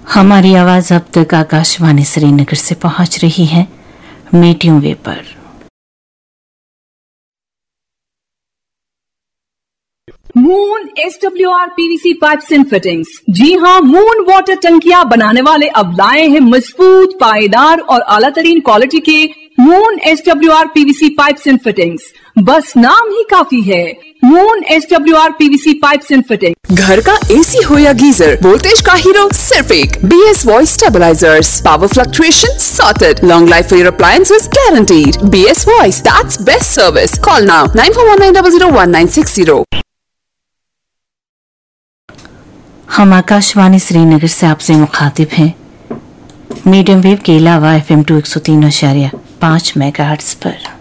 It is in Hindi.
हमारी आवाज अब तक आकाशवाणी श्रीनगर से पहुंच रही है मीडियम वेव पर। Moon SWR PVC pipes and fittings. जी हाँ, मून वाटर टंकियां बनाने वाले अब लाए हैं मजबूत, पायदार और आला तरीन क्वालिटी के moon SWR PVC pipes and fittings. बस नाम ही काफी है, moon SWR PVC pipes and fittings. घर का एसी हो या गीजर, वोल्टेज का हीरो सिर्फ एक BS voice stabilisers. Power fluctuation sorted, long life for your appliances guaranteed. BS voice, that's best service. Call now 9419001960। हम आकाशवाणी श्रीनगर से आपसे मुखातिब हैं मीडियम वेव के अलावा FM 103.5 मेगाहर्ट्ज पर।